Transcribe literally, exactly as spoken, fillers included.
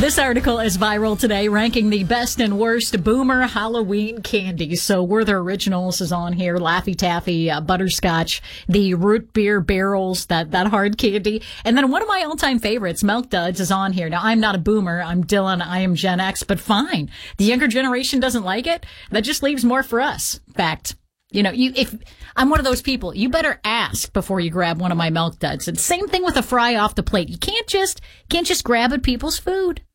This article is viral today, ranking the best and worst boomer Halloween candies. So Werther Originals is on here, Laffy Taffy, uh, Butterscotch, the Root Beer Barrels, that, that hard candy. And then one of my all-time favorites, Milk Duds, is on here. Now, I'm not a boomer. I'm Dylan. I am Gen X, but fine. The younger generation doesn't like it. That just leaves more for us. Fact. You know, you, if I'm one of those people, you better ask before you grab one of my Milk Duds. And same thing with a fry off the plate. You can't just, can't just grab at people's food.